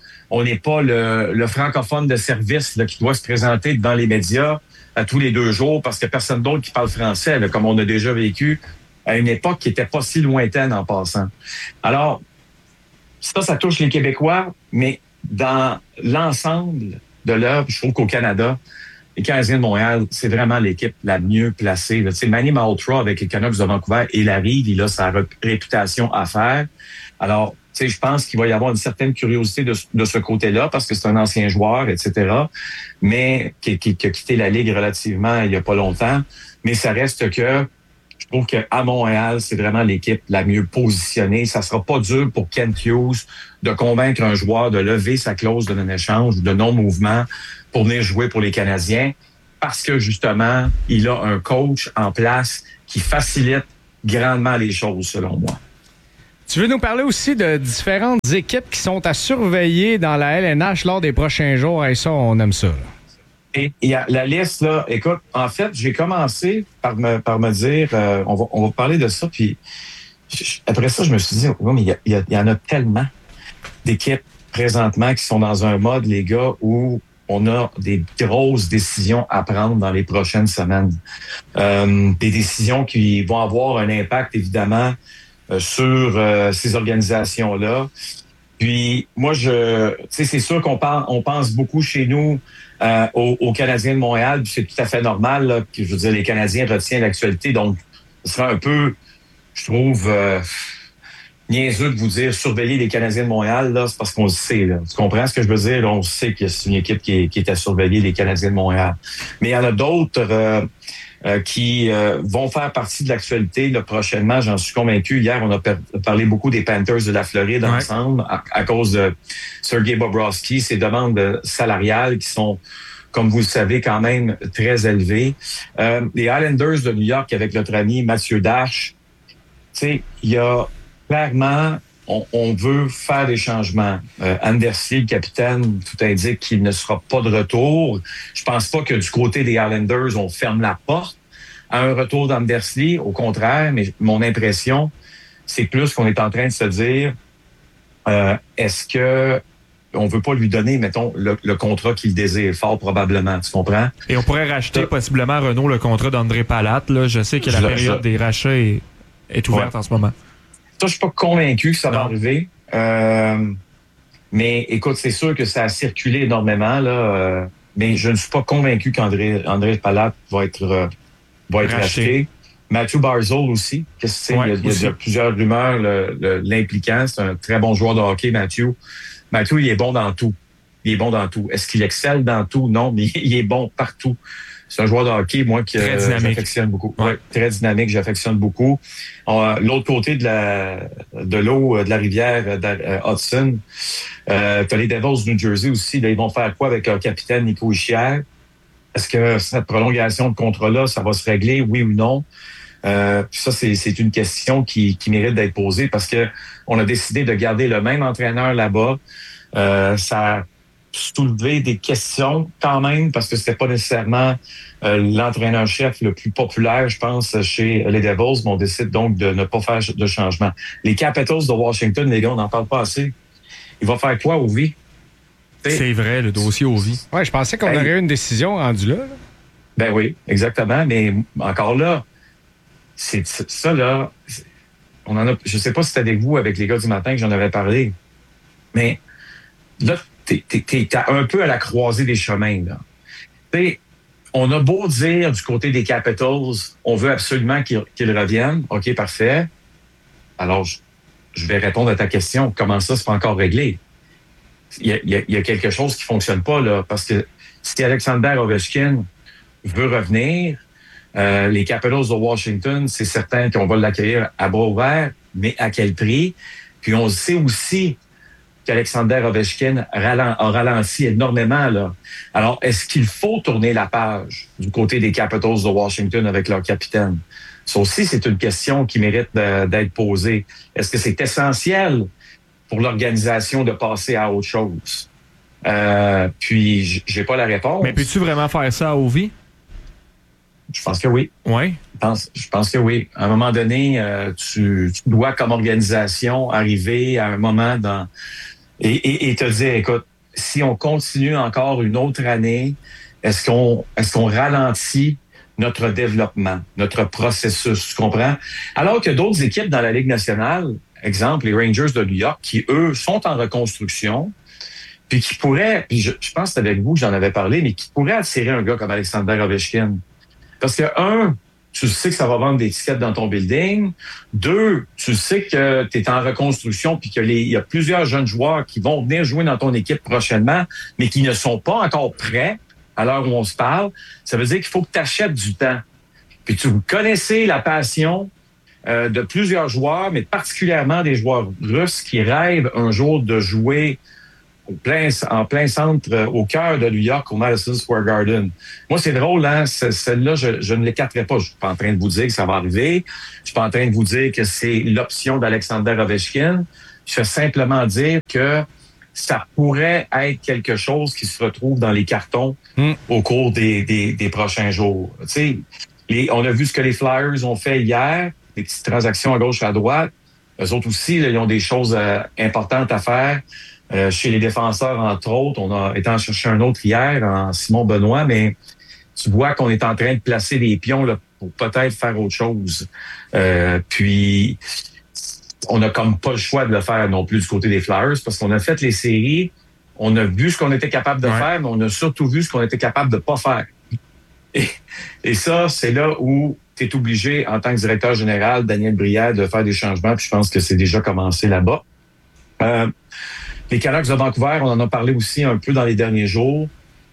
le francophone de service là, qui doit se présenter devant les médias à tous les 2 jours parce qu'il n'y a personne d'autre qui parle français, là, comme on a déjà vécu à une époque qui n'était pas si lointaine en passant. Alors, ça touche les Québécois, mais dans l'ensemble de l'œuvre, je trouve qu'au Canada, les Canadiens de Montréal, c'est vraiment l'équipe la mieux placée. Tu sais, Manny Malhotra avec les Canucks de Vancouver, il arrive, il a sa réputation à faire. Alors, tu sais, je pense qu'il va y avoir une certaine curiosité de ce côté-là parce que c'est un ancien joueur, etc., mais qui a quitté la Ligue relativement il n'y a pas longtemps. Mais ça reste que je trouve qu'à Montréal, c'est vraiment l'équipe la mieux positionnée. Ça sera pas dur pour Kent Hughes de convaincre un joueur de lever sa clause de non-échange ou de non-mouvement pour venir jouer pour les Canadiens parce que, justement, il a un coach en place qui facilite grandement les choses, selon moi.
Tu veux nous parler aussi de différentes équipes qui sont à surveiller dans la LNH lors des prochains jours? Et ça, on aime ça, là.
Et il y a la liste, là, écoute, en fait, j'ai commencé par me dire, on va parler de ça, puis après ça, je me suis dit, oui, mais il y en a tellement d'équipes présentement qui sont dans un mode, les gars, où on a des grosses décisions à prendre dans les prochaines semaines. Des décisions qui vont avoir un impact, évidemment, sur ces organisations-là. Puis, moi, c'est sûr qu'on pense beaucoup chez nous aux Canadiens de Montréal, puis c'est tout à fait normal, là, que, je veux dire, les Canadiens retiennent l'actualité, donc ce sera un peu, je trouve, niaiseux de vous dire surveiller les Canadiens de Montréal, là, c'est parce qu'on le sait, là. Tu comprends ce que je veux dire? Là, on sait que c'est une équipe qui est à surveiller, les Canadiens de Montréal. Mais il y en a d'autres qui vont faire partie de l'actualité là, prochainement, j'en suis convaincu. Hier, on a parlé beaucoup des Panthers de la Floride ensemble à cause de Sergei Bobrovsky, ses demandes salariales qui sont, comme vous le savez, quand même très élevées. Les Islanders de New York avec notre ami Mathieu Dash, tu sais, il y a clairement, on veut faire des changements. Andersey, le capitaine, tout indique qu'il ne sera pas de retour. Je pense pas que du côté des Islanders, on ferme la porte à un retour d'Andersley. Au contraire, mais mon impression, c'est plus qu'on est en train de se dire, est-ce que on veut pas lui donner, mettons, le contrat qu'il désire fort probablement, tu comprends?
Et on pourrait racheter possiblement, Renaud, le contrat d'André Palat. Là. Je sais que la période des rachats est ouverte en ce moment.
Ça, je suis pas convaincu que ça va arriver. Mais écoute, c'est sûr que ça a circulé énormément, là. Mais je ne suis pas convaincu qu'André Palat va être racheté. Matthew Barzal aussi. Qu'est-ce que c'est? Il y a plusieurs rumeurs l'impliquant. C'est un très bon joueur de hockey, Matthew. Matthew, il est bon dans tout. Est-ce qu'il excelle dans tout? Non, mais il est bon partout. C'est un joueur de hockey, moi, que j'affectionne beaucoup. Ouais, très dynamique, j'affectionne beaucoup. L'autre côté de l'eau, de la rivière Hudson, t'as les Devils du New Jersey aussi. Là, ils vont faire quoi avec leur capitaine Nico Hischier? Est-ce que cette prolongation de contrat-là, ça va se régler, oui ou non? Ça, c'est une question qui mérite d'être posée parce que on a décidé de garder le même entraîneur là-bas. Ça a soulevé des questions quand même parce que c'était pas nécessairement l'entraîneur-chef le plus populaire, je pense, chez les Devils, mais on décide donc de ne pas faire de changement. Les Capitals de Washington, les gars, on n'en parle pas assez. Il va faire quoi, Ovi?
C'est vrai, le dossier Ovi.
Ouais, je pensais qu'on aurait eu une décision rendue là.
Ben oui, exactement, mais encore là, c'est ça, là, on en a, je sais pas si c'était avec vous, avec les gars du matin que j'en avais parlé, mais là, t'es un peu à la croisée des chemins, là. T'sais, on a beau dire du côté des Capitals, on veut absolument qu'ils reviennent. OK, parfait. Alors, je vais répondre à ta question. Comment ça, c'est pas encore réglé? Il y a quelque chose qui fonctionne pas, là, parce que si Alexander Ovechkin veut revenir, les Capitals de Washington, c'est certain qu'on va l'accueillir à bras ouverts, mais à quel prix? Puis on sait aussi qu'Alexander Ovechkin a ralenti énormément, là. Alors, est-ce qu'il faut tourner la page du côté des Capitals de Washington avec leur capitaine? Ça aussi, c'est une question qui mérite d'être posée. Est-ce que c'est essentiel pour l'organisation de passer à autre chose? Puis, j'ai pas la réponse.
Mais peux-tu vraiment faire ça à Ovi?
Je pense que oui.
Oui?
Je pense que oui. À un moment donné, tu dois, comme organisation, arriver à un moment et te dire, écoute, si on continue encore une autre année, est-ce qu'on ralentit notre développement, notre processus, tu comprends? Alors que d'autres équipes dans la Ligue nationale, exemple les Rangers de New York, qui, eux, sont en reconstruction, puis qui pourraient, puis je pense que c'est avec vous que j'en avais parlé, mais qui pourraient attirer un gars comme Alexander Ovechkin. Parce que, tu sais que ça va vendre des tickets dans ton building. 2, tu sais que tu es en reconstruction puis qu'il y a plusieurs jeunes joueurs qui vont venir jouer dans ton équipe prochainement, mais qui ne sont pas encore prêts à l'heure où on se parle. Ça veut dire qu'il faut que tu achètes du temps. Puis tu connaissez la passion de plusieurs joueurs, mais particulièrement des joueurs russes qui rêvent un jour de jouer en plein centre, au cœur de New York, au Madison Square Garden. Moi, c'est drôle, hein? Celle-là, je ne l'écarterai pas. Je suis pas en train de vous dire que ça va arriver. Je suis pas en train de vous dire que c'est l'option d'Alexander Ovechkin. Je vais simplement dire que ça pourrait être quelque chose qui se retrouve dans les cartons au cours des prochains jours. Tu sais, on a vu ce que les Flyers ont fait hier, des petites transactions à gauche et à droite. Eux autres aussi, là, ils ont des choses importantes à faire. Chez les défenseurs, entre autres, on a été en chercher un autre hier, en Simon Benoît, mais tu vois qu'on est en train de placer des pions là, pour peut-être faire autre chose. Puis, on n'a comme pas le choix de le faire non plus du côté des Flyers, parce qu'on a fait les séries, on a vu ce qu'on était capable de faire, mais on a surtout vu ce qu'on était capable de pas faire. Et ça, c'est là où tu es obligé, en tant que directeur général, Daniel Brière, de faire des changements, puis je pense que c'est déjà commencé là-bas. Les Canucks de Vancouver, on en a parlé aussi un peu dans les derniers jours.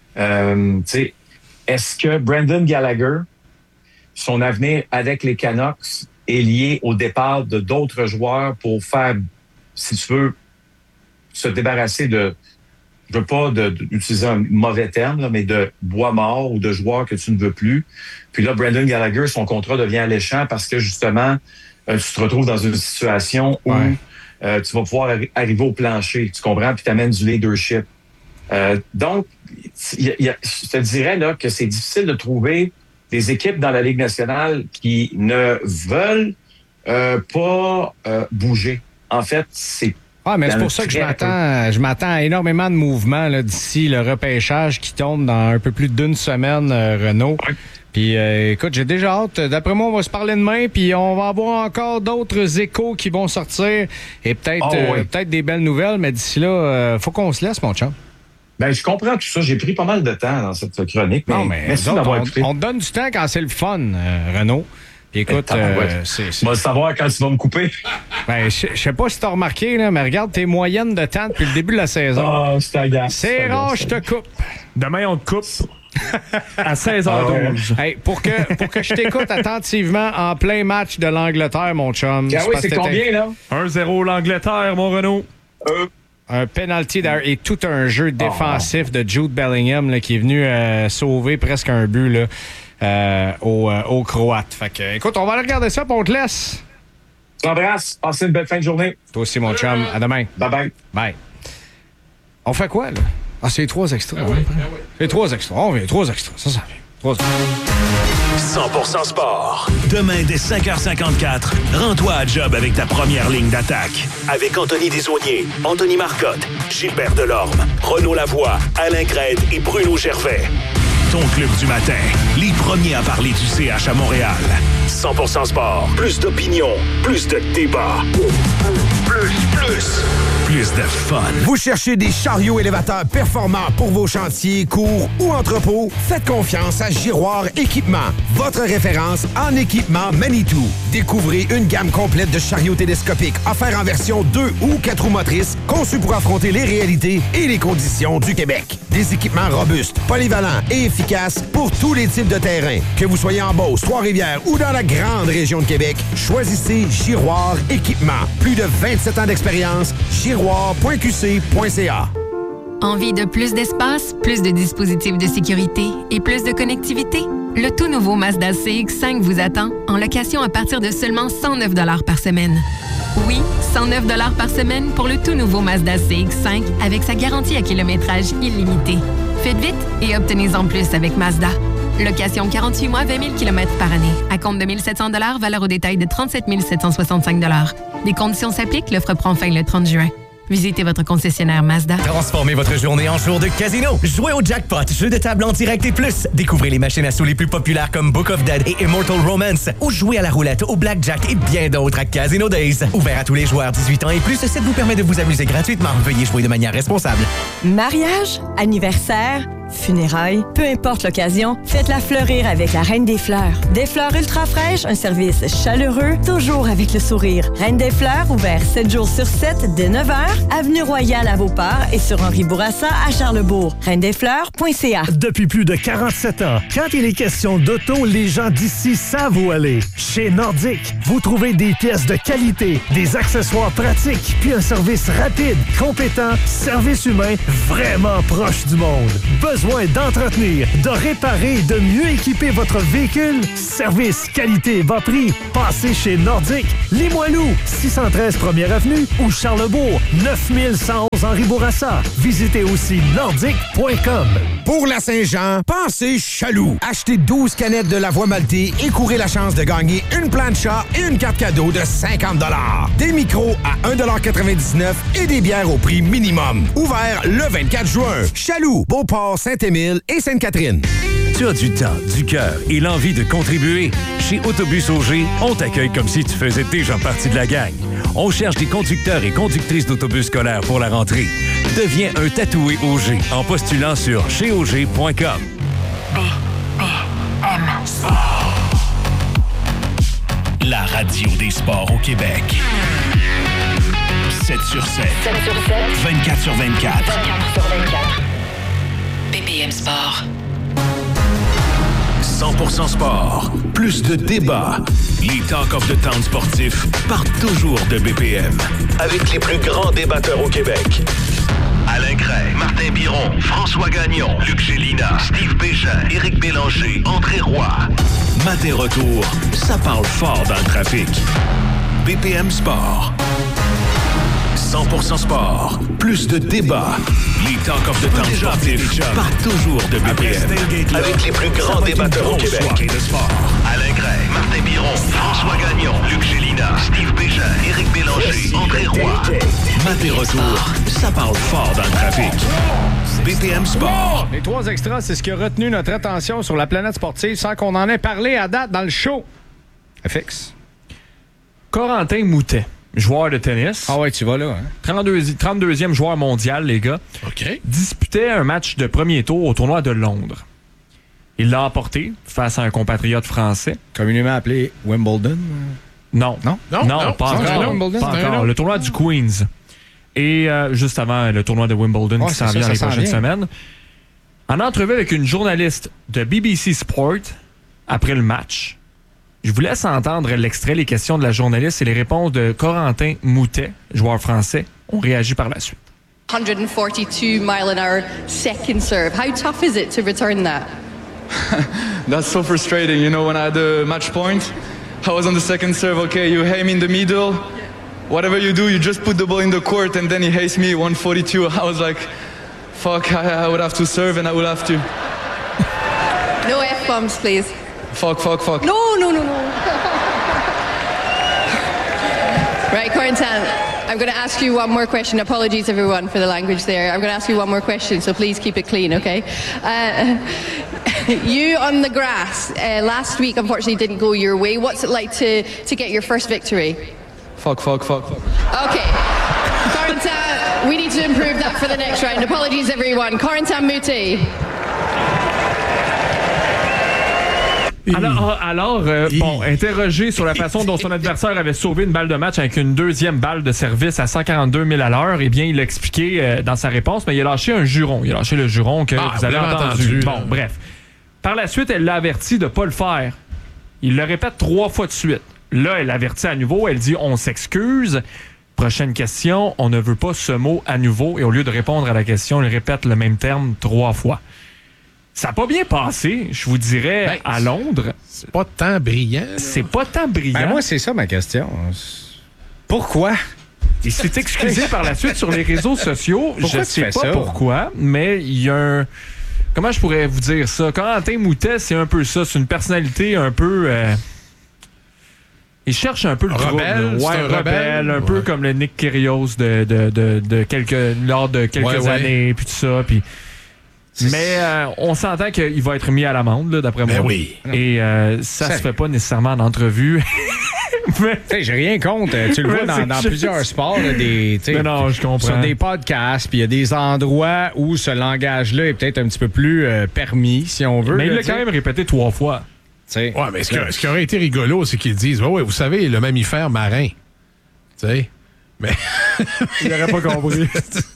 Est-ce que Brendan Gallagher, son avenir avec les Canucks, est lié au départ de d'autres joueurs pour faire, si tu veux, se débarrasser de, je veux pas d'utiliser un mauvais terme, là, mais de bois mort ou de joueurs que tu ne veux plus. Puis là, Brendan Gallagher, son contrat devient alléchant parce que justement, tu te retrouves dans une situation où tu vas pouvoir arriver au plancher, tu comprends, puis tu amènes du leadership. Donc, je te dirais là, que c'est difficile de trouver des équipes dans la Ligue nationale qui ne veulent pas bouger. En fait, c'est...
Ah, mais c'est pour ça que je m'attends à énormément de mouvements là, d'ici le repêchage qui tombe dans un peu plus d'une semaine, Renaud. Puis, écoute, j'ai déjà hâte. D'après moi, on va se parler demain, puis on va avoir encore d'autres échos qui vont sortir et peut-être des belles nouvelles, mais d'ici là, faut qu'on se laisse, mon chum.
Ben, je comprends tout ça. J'ai pris pas mal de temps dans cette chronique.
Non, mais merci d'avoir écouté. On te donne du temps quand c'est le fun, Renaud. Puis écoute,
on va savoir quand tu vas me couper.
Ben, je sais pas si t'as remarqué, là, mais regarde tes moyennes de temps depuis le début de la saison.
Ah, je t'agace.
C'est rare, je te coupe.
Demain, on te coupe. À 16h12.
Hey, pour que je t'écoute attentivement en plein match de l'Angleterre, mon chum.
Ah oui, c'est combien, là?
1-0 l'Angleterre, mon Renaud.
Un penalty et tout un jeu défensif de Jude Bellingham là, qui est venu sauver presque un but là, aux Croates. Fait que, écoute, on va aller regarder ça, puis on te laisse.
Je t'embrasse. Passez une belle fin de journée.
Toi aussi, mon chum. À demain.
Bye-bye.
Bye. On fait quoi, là? Ah, c'est 3 extras. C'est 3 extras. On vient 3 extras. Ça vient. 3
extras. 100% sport. Demain, dès 5h54, rends-toi à job avec ta première ligne d'attaque. Avec Anthony Desaulniers, Anthony Marcotte, Gilbert Delorme, Renaud Lavoie, Alain Crête et Bruno Gervais. Ton club du matin. Les premiers à parler du CH à Montréal. 100% sport. Plus d'opinion. Plus de débat. Plus de fun.
Vous cherchez des chariots élévateurs performants pour vos chantiers, cours ou entrepôts? Faites confiance à Giroir Équipement, votre référence en équipement Manitou. Découvrez une gamme complète de chariots télescopiques offerts en version 2 ou 4 roues motrices, conçus pour affronter les réalités et les conditions du Québec. Des équipements robustes, polyvalents et efficaces pour tous les types de terrains. Que vous soyez en Beauce, Trois-Rivières ou dans la grande région de Québec, choisissez Giroir Équipement. Plus de 27 ans d'expérience, giroir.qc.ca.
Envie de plus d'espace, plus de dispositifs de sécurité et plus de connectivité? Le tout nouveau Mazda CX-5 vous attend en location à partir de seulement 109 $ par semaine. Oui, 109 $ par semaine pour le tout nouveau Mazda CX-5 avec sa garantie à kilométrage illimité. Faites vite et obtenez-en plus avec Mazda. Location 48 mois, 20 000 km par année. À compte de 1 700 $, valeur au détail de 37 765 $. Des conditions s'appliquent, l'offre prend fin le 30 juin. Visitez votre concessionnaire Mazda.
Transformez votre journée en jour de casino. Jouez au Jackpot, jeu de table en direct et plus. Découvrez les machines à sous les plus populaires comme Book of Dead et Immortal Romance. Ou jouez à la roulette, au blackjack et bien d'autres à Casino Days. Ouvert à tous les joueurs 18 ans et plus, ce site vous permet de vous amuser gratuitement. Veuillez jouer de manière responsable.
Mariage, anniversaire, funérailles, peu importe l'occasion, faites-la fleurir avec la Reine des Fleurs. Des fleurs ultra fraîches, un service chaleureux, toujours avec le sourire. Reine des Fleurs, ouvert 7 jours sur 7 dès 9h, avenue Royale à Beauport et sur Henri Bourassa à Charlesbourg. reine-des-fleurs.ca.
Depuis plus de 47 ans, quand il est question d'auto, les gens d'ici savent où aller. Chez Nordic, vous trouvez des pièces de qualité, des accessoires pratiques, puis un service rapide, compétent, service humain vraiment proche du monde. Besoin d'entretenir, de réparer et de mieux équiper votre véhicule? Service, qualité, bas prix. Passez chez Nordic, Limoilou, 613 1er Avenue ou Charlesbourg, 9111 Henri Bourassa. Visitez aussi nordic.com.
Pour la Saint-Jean, pensez Chaloux. Achetez 12 canettes de la Voie maltée et courez la chance de gagner une plancha et une carte cadeau de 50 $. Des micros à 1,99 $ et des bières au prix minimum. Ouvert le 24 juin. Chaloux, Beauport, Saint-Émile et Sainte-Catherine.
Tu as du temps, du cœur et l'envie de contribuer? Chez Autobus Auger, on t'accueille comme si tu faisais déjà partie de la gang. On cherche des conducteurs et conductrices d'autobus scolaires pour la rentrée. Deviens un tatoué Auger en postulant sur chez-auger.com.
BPM Sport. La radio des sports au Québec. 7 sur 7.
7 sur 7.
24 sur 24.
24 sur 24. BPM Sport.
100% sport. Plus de débats. Les Talk of the Town sportifs partent toujours de BPM. Avec les plus grands débatteurs au Québec. Alain Cray, Martin Biron, François Gagnon, Luc Gélina, Steve Bégin, Éric Bélanger, André Roy. Matin retour, ça parle fort dans le trafic. BPM Sport. 100% sport. Plus de débats. Les Talk of the Town sportifs partent toujours de BPM. Avec les plus grands débatteurs au Québec. Alain Gray, Martin Biron, François Gagnon, Luc Gélina, Steve Bégin, Éric Bélanger, André Roy. Matin retour, ça parle fort dans le trafic. BPM Sport.
Les 3 extras, c'est ce qui a retenu notre attention sur la planète sportive sans qu'on en ait parlé à date dans le show. FX.
Corentin Moutet, joueur de tennis.
Ah ouais, tu vas là. Hein?
32e joueur mondial, les gars.
OK.
Disputait un match de premier tour au tournoi de Londres. Il l'a emporté face à un compatriote français.
Communément appelé Wimbledon?
Non.
Non?
Pas encore. Le tournoi du Queens. Et juste avant le tournoi de Wimbledon qui s'en vient dans les prochaines semaines. En entrevue avec une journaliste de BBC Sport après le match, je vous laisse entendre l'extrait, les questions de la journaliste et les réponses de Corentin Moutet, joueur français. On réagit par la suite.
142 mile an hour second serve. How tough is it to return that?
That's so frustrating. You know, when I had the match point, I was on the second serve. Okay, you aim in the middle. Whatever you do, you just put the ball in the court, and then he hates me 142. I was like, fuck, I would have to serve and I would have to.
No F-bombs, please.
Fuck.
No. Right, Corentin, I'm going to ask you one more question. Apologies, everyone, for the language there. I'm going to ask you one more question, so please keep it clean, okay? You on the grass last week, unfortunately, didn't go your way. What's it like to get your first victory?
Fuck.
Okay. Corentin, we need to improve that for the next round. Apologies, everyone. Corentin Moutet.
Alors, interrogé sur la façon dont son adversaire avait sauvé une balle de match avec une deuxième balle de service à 142 000 à l'heure, eh bien, il a expliqué dans sa réponse, mais il a lâché un juron. Il a lâché le juron que vous avez entendu. Bon, bref. Par la suite, elle l'a averti de ne pas le faire. Il le répète 3 fois de suite. Là, elle l'avertit à nouveau. Elle dit « On s'excuse ». Prochaine question, on ne veut pas ce mot à nouveau. Et au lieu de répondre à la question, il répète le même terme 3 fois. Ça n'a pas bien passé, je vous dirais, à Londres.
C'est pas tant brillant.
C'est pas tant brillant.
Ben moi, c'est ça ma question. Pourquoi?
Il s'est excusé par la suite sur les réseaux sociaux.
Pourquoi
je
tu
sais
fais
pas
ça?
pourquoi, mais il y a un... Comment je pourrais vous dire ça? Corentin Moutet, c'est un peu ça. C'est une personnalité un peu... Il cherche un peu le
rebelle,
trouble. Ouais, rebelle, un peu comme le Nick Kyrgios lors de quelques années, puis tout ça. Puis... Mais on s'entend qu'il va être mis à l'amende, là, d'après moi.
Oui.
Et ça se fait pas nécessairement en entrevue.
Mais... J'ai rien contre. Tu le vois dans plusieurs sports. Là,
non, je comprends.
Sur des podcasts, puis il y a des endroits où ce langage-là est peut-être un petit peu plus permis, si on veut.
Mais il l'a quand même répété 3 fois.
Ouais, mais ce qui aurait été rigolo, c'est qu'ils disent ouais, vous savez, le mammifère marin. Tu sais. Mais.
Il n'aurait pas compris.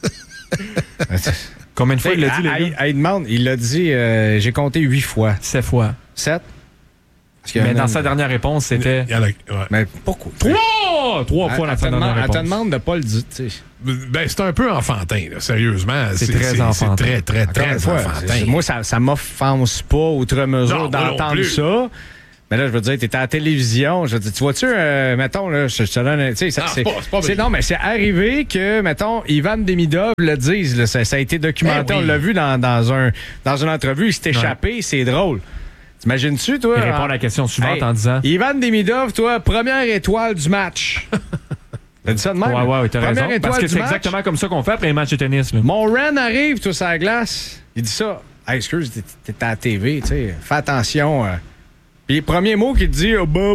Combien de fois il l'a dit, les gars?
Il demande, il l'a dit, j'ai compté 8 fois.
7 fois.
7?
Mais dans sa dernière réponse, c'était...
Mais pourquoi?
3 fois dans sa dernière réponse.
Elle te demande de pas le dire, tu sais.
Ben, c'est un peu enfantin, là, sérieusement.
C'est très enfantin.
C'est très enfantin.
Moi, ça m'offense pas outre mesure d'entendre ça. Mais là, je veux dire, t'es à la télévision. Je veux dire, tu vois-tu, mettons, là, je te donne... Tu sais, c'est pas non, mais c'est arrivé que, mettons, Ivan Demidov le dise. Là, ça a été documenté. On l'a vu dans une entrevue. Il s'est échappé. C'est drôle. T'imagines-tu, toi?
Il répond à la question suivante en disant...
Ivan Demidov, toi, première étoile du match. T'as dit ça de même?
Ouais, t'as raison. Parce que c'est exactement comme ça qu'on fait après les matchs de tennis. Là.
Mon Ren arrive, toi, sur la glace. Il dit ça. Hey, excuse, t'es à la TV, tu sais. Fais attention. Puis les premiers mots qu'il te dit,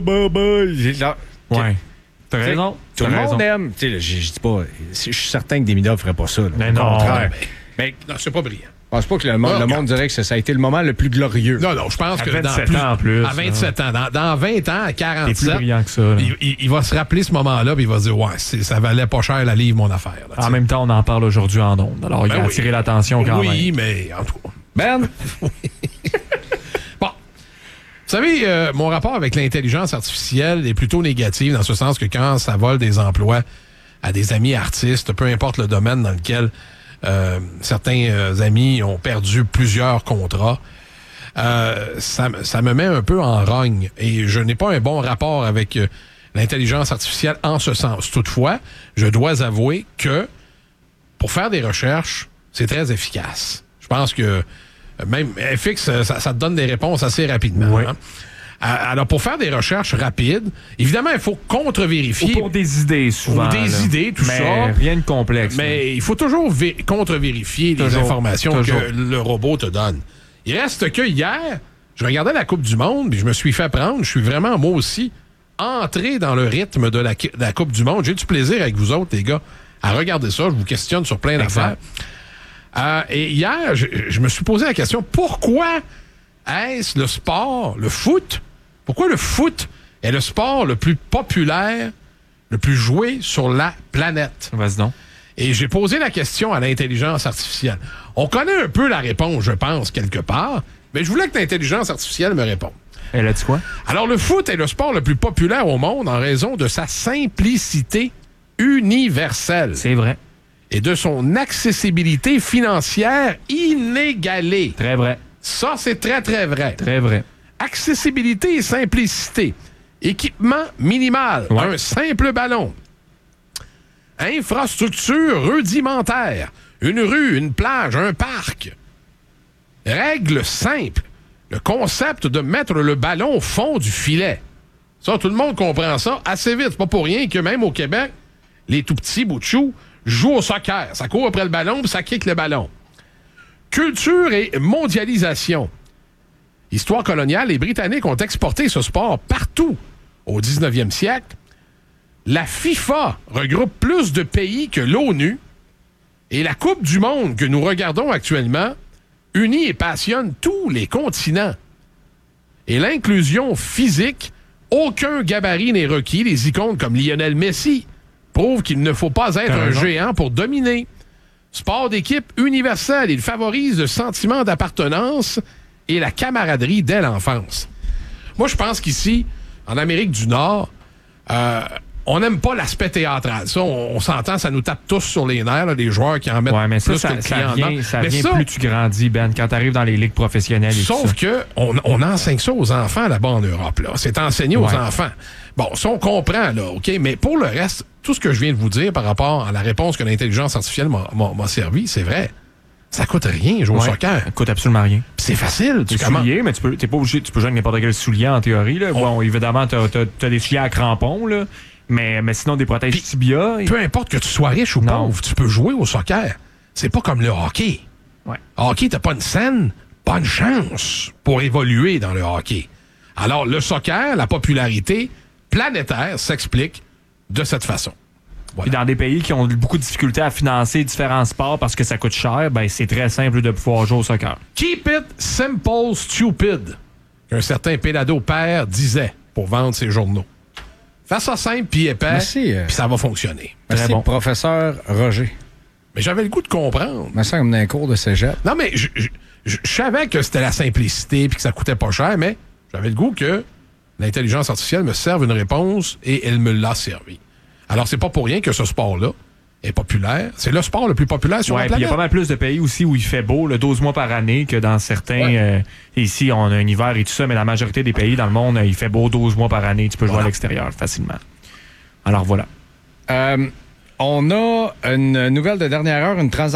ouais. T'as raison.
Tout le monde aime. Tu sais, je dis pas. Je suis certain que Demidov ferait pas ça. Là,
mais
au
non.
contraire.
Mais non, c'est pas brillant.
Je pense pas que le monde dirait que ça a été le moment le plus glorieux.
Non, je pense que
27 ans en plus.
À 27 ans. Dans 20 ans, à 47,
c'est plus brillant que ça.
Il va se rappeler ce moment-là, puis il va se dire, ouais, ça valait pas cher la livre, mon affaire. Là,
en même temps, on en parle aujourd'hui en ondes. Alors, il a attiré l'attention quand même.
Oui, mais en tout cas.
Ben!
Bon. Vous savez, mon rapport avec l'intelligence artificielle est plutôt négatif, dans ce sens que quand ça vole des emplois à des amis artistes, peu importe le domaine dans lequel certains amis ont perdu plusieurs contrats. Ça me met un peu en rogne et je n'ai pas un bon rapport avec l'intelligence artificielle en ce sens. Toutefois, je dois avouer que pour faire des recherches, c'est très efficace. Je pense que même FX, ça te donne des réponses assez rapidement.
Oui.
Hein? Alors, pour faire des recherches rapides, évidemment, il faut contre-vérifier.
Ou pour des idées, souvent.
Ou des idées, tout
mais
ça.
Rien de complexe.
Mais il faut toujours contre-vérifier les informations que le robot te donne. Il reste que hier, je regardais la Coupe du Monde, puis je me suis fait prendre. Je suis vraiment, moi aussi, entré dans le rythme de la Coupe du Monde. J'ai du plaisir avec vous autres, les gars, à regarder ça. Je vous questionne sur plein d'affaires. Et hier, je me suis posé la question, pourquoi est-ce le sport, le foot? Pourquoi le foot est le sport le plus populaire, le plus joué sur la planète?
Vas-y donc.
Et j'ai posé la question à l'intelligence artificielle. On connaît un peu la réponse, je pense, quelque part, mais je voulais que l'intelligence artificielle me réponde.
Elle a dit quoi?
Alors, le foot est le sport le plus populaire au monde en raison de sa simplicité universelle.
C'est vrai.
Et de son accessibilité financière inégalée.
Très vrai.
Ça, c'est très, très vrai.
Très vrai.
Accessibilité et simplicité. Équipement minimal. Ouais. Un simple ballon. Infrastructure rudimentaire. Une rue, une plage, un parc. Règle simple. Le concept de mettre le ballon au fond du filet. Ça, tout le monde comprend ça assez vite. C'est pas pour rien que même au Québec, les tout petits bouts de chou jouent au soccer. Ça court après le ballon puis ça kick le ballon. Culture et mondialisation. Histoire coloniale, les Britanniques ont exporté ce sport partout au 19e siècle. La FIFA regroupe plus de pays que l'ONU et la Coupe du Monde que nous regardons actuellement unit et passionne tous les continents. Et l'inclusion physique, aucun gabarit n'est requis. Les icônes comme Lionel Messi prouvent qu'il ne faut pas être un géant pour dominer. Sport d'équipe universel, il favorise le sentiment d'appartenance et la camaraderie dès l'enfance. Moi, je pense qu'ici, en Amérique du Nord, on n'aime pas l'aspect théâtral. Ça, on s'entend, ça nous tape tous sur les nerfs, là, les joueurs qui en mettent
mais
plus
ça,
que le client.
Ça vient plus tu grandis, Ben, quand tu arrives dans les ligues professionnelles.
Sauf que on enseigne ça aux enfants là-bas en Europe. Là. C'est enseigné aux enfants. Bon, ça, on comprend, là, OK? Mais pour le reste, tout ce que je viens de vous dire par rapport à la réponse que l'intelligence artificielle m'a servi, c'est vrai. Ça coûte rien, jouer au soccer.
Ça coûte absolument rien.
C'est facile.
Tu souliers, mais t'es pas obligé, tu peux jouer avec n'importe quel soulier en théorie. Là. Bon, évidemment, t'as des souliers à crampons, là. Mais sinon, des protèges tibia.
Peu importe que tu sois riche ou pauvre, tu peux jouer au soccer. C'est pas comme le hockey.
Ouais.
Hockey, t'as pas une scène, pas une chance pour évoluer dans le hockey. Alors, le soccer, la popularité planétaire s'explique de cette façon.
Voilà. Puis dans des pays qui ont beaucoup de difficultés à financer différents sports parce que ça coûte cher, ben c'est très simple de pouvoir jouer au soccer.
Keep it simple, stupid, qu'un certain Pédado père disait pour vendre ses journaux. Fais ça simple puis épais, puis ça va fonctionner.
Merci, bon. Professeur Roger.
Mais j'avais le goût de comprendre.
Mais ça comme dans un cours de cégep.
Non, mais je savais que c'était la simplicité puis que ça coûtait pas cher, mais j'avais le goût que l'intelligence artificielle me serve une réponse et elle me l'a servi. Alors, c'est pas pour rien que ce sport-là est populaire. C'est le sport le plus populaire sur la planète.
Il y a pas mal plus de pays aussi où il fait beau, 12 mois par année, que dans certains... ici, on a un hiver et tout ça, mais la majorité des pays dans le monde, il fait beau 12 mois par année. Tu peux jouer à l'extérieur facilement. Alors, voilà.
On a une nouvelle de dernière heure, une transaction